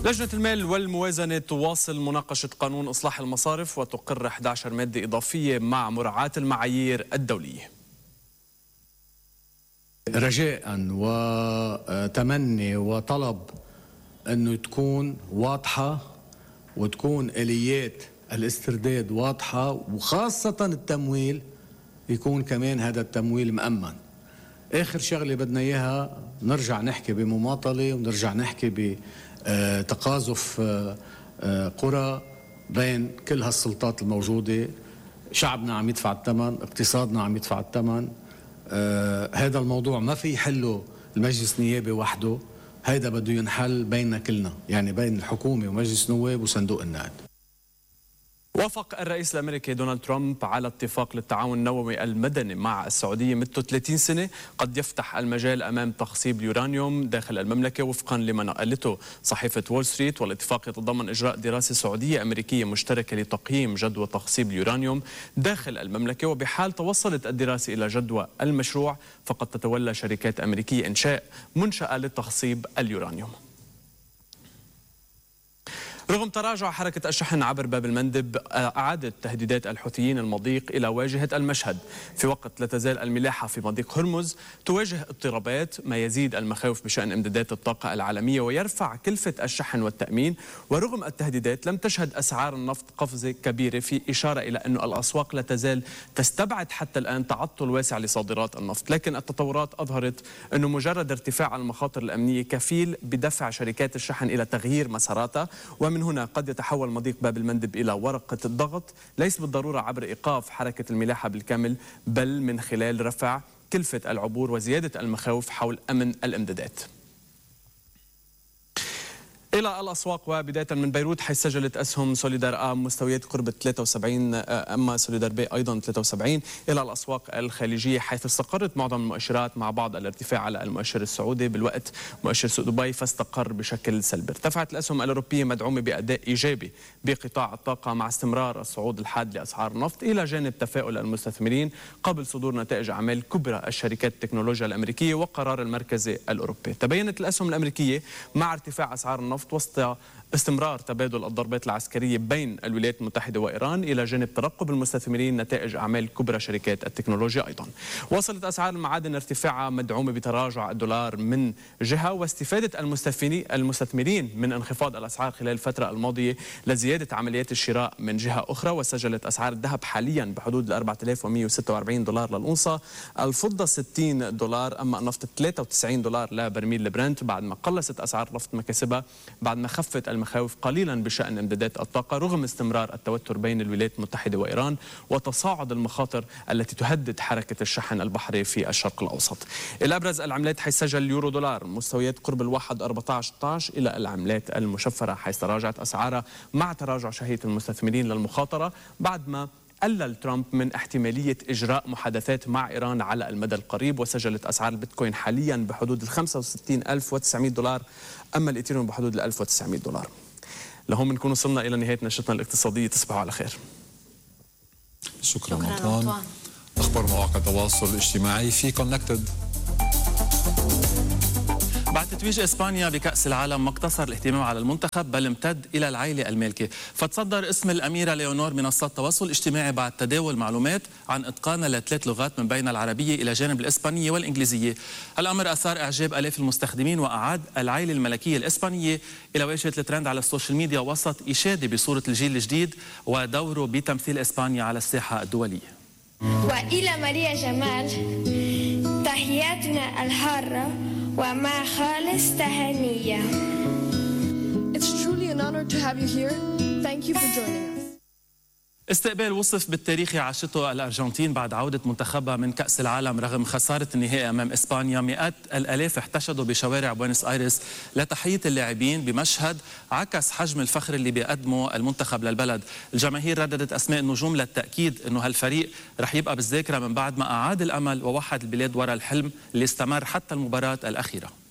لجنة المال والموازنة تواصل مناقشة قانون إصلاح المصارف وتقر 11 مادة إضافية مع مراعاة المعايير الدولية. رجاء وتمني وطلب أنه تكون واضحة وتكون آليات الاسترداد واضحة، وخاصة التمويل يكون كمان هذا التمويل مأمن. آخر شغلة بدنا إياها نرجع نحكي بمماطلة ونرجع نحكي بتقاذف قرى بين كل هالسلطات الموجودة. شعبنا عم يدفع الثمن، اقتصادنا عم يدفع الثمن. هذا الموضوع ما في يحله المجلس النيابي وحده، هيدا بده ينحل بيننا كلنا، يعني بين الحكومة ومجلس النواب وصندوق النقد. وافق الرئيس الأمريكي دونالد ترامب على اتفاق للتعاون النووي المدني مع السعودية مدته 30 سنة قد يفتح المجال أمام تخصيب اليورانيوم داخل المملكة وفقا لما نقلته صحيفة وول ستريت. والاتفاق يتضمن إجراء دراسة سعودية أمريكية مشتركة لتقييم جدوى تخصيب اليورانيوم داخل المملكة، وبحال توصلت الدراسة إلى جدوى المشروع فقد تتولى شركات أمريكية إنشاء منشأة لتخصيب اليورانيوم. رغم تراجع حركة الشحن عبر باب المندب، أعادت تهديدات الحوثيين المضيق إلى واجهة المشهد، في وقت لا تزال الملاحة في مضيق هرمز تواجه اضطرابات، ما يزيد المخاوف بشأن امدادات الطاقة العالمية ويرفع كلفة الشحن والتأمين. ورغم التهديدات لم تشهد أسعار النفط قفزة كبيرة، في إشارة إلى أن الأسواق لا تزال تستبعد حتى الآن تعطل واسع لصادرات النفط. لكن التطورات أظهرت أنه مجرد ارتفاع المخاطر الأمنية كفيل بدفع شركات الشحن إلى تغيير مساراتها، ومن هنا قد يتحول مضيق باب المندب إلى ورقة الضغط، ليس بالضرورة عبر إيقاف حركة الملاحة بالكامل، بل من خلال رفع كلفة العبور وزيادة المخاوف حول أمن الامدادات. إلى الأسواق وبداية من بيروت، حيث سجلت أسهم سوليدار مستويات قرب 73، أما سوليدار بي أيضا 73. إلى الأسواق الخليجية، حيث استقرت معظم المؤشرات مع بعض الارتفاع على المؤشر السعودي، بالوقت مؤشر سوق دبي فاستقر بشكل سلبي. ارتفعت الأسهم الأوروبية مدعومة بأداء إيجابي بقطاع الطاقة مع استمرار الصعود الحاد لأسعار النفط، إلى جانب تفاؤل المستثمرين قبل صدور نتائج أعمال كبرى الشركات التكنولوجيا الأمريكية وقرار المركزي الأوروبي. تبينت الأسهم الأمريكية مع ارتفاع أسعار النفط وسط استمرار تبادل الضربات العسكرية بين الولايات المتحدة وإيران، إلى جانب ترقب المستثمرين نتائج أعمال كبرى شركات التكنولوجيا. أيضا وصلت أسعار المعادن ارتفاعها مدعومة بتراجع الدولار من جهة واستفادة المستثمرين من انخفاض الأسعار خلال الفترة الماضية لزيادة عمليات الشراء من جهة أخرى. وسجلت أسعار الذهب حاليا بحدود 4146 دولار للأونصة، الفضة 60 دولار، أما النفط 93 دولار لبرميل البرنت، بعد ما قلصت أسعار النفط مكاسبها بعد ما خفت المخاوف قليلا بشأن امدادات الطاقة رغم استمرار التوتر بين الولايات المتحدة وإيران وتصاعد المخاطر التي تهدد حركة الشحن البحري في الشرق الأوسط. الأبرز العملات، حيث سجل اليورو دولار مستويات قرب الواحد 14 إلى العملات المشفرة، حيث تراجعت أسعارها مع تراجع شهية المستثمرين للمخاطرة بعد ما قلل ترامب من احتمالية إجراء محادثات مع إيران على المدى القريب. وسجلت أسعار البيتكوين حاليا بحدود 65,900 دولار، أما الإيثيريوم بحدود 1900 دولار. لهم نكون وصلنا إلى نهاية نشرتنا الاقتصادية. تصبحوا على خير. شكرا أنطوان. أخبار مواقع التواصل الاجتماعي في كونكتد. بعد تتويج إسبانيا بكأس العالم ما اقتصر الاهتمام على المنتخب بل امتد إلى العائلة المالكة، فتصدر اسم الأميرة ليونور منصات التواصل الاجتماعي بعد تداول معلومات عن إتقانها ل3 لغات من بين العربية إلى جانب الإسبانية والإنجليزية. الأمر أثار إعجاب آلاف المستخدمين وأعاد العائلة الملكية الإسبانية إلى واجهة الترند على السوشيال ميديا وسط إشادة بصورة الجيل الجديد ودوره بتمثيل إسبانيا على الساحة الدولية. وإلى ماريا جمال تحياتنا الحارة ومع خالص تهانية. It's truly an honor to have you here. Thank you for joining us. استقبال وصف بالتاريخي عاشته الأرجنتين بعد عودة منتخبها من كأس العالم رغم خسارة النهائي أمام إسبانيا. مئات الآلاف احتشدوا بشوارع بوينس آيرس لتحية اللاعبين بمشهد عكس حجم الفخر اللي بيقدمه المنتخب للبلد. الجماهير رددت أسماء النجوم للتأكيد أنه هالفريق رح يبقى بالذاكرة من بعد ما أعاد الأمل ووحد البلاد وراء الحلم اللي استمر حتى المباراة الأخيرة.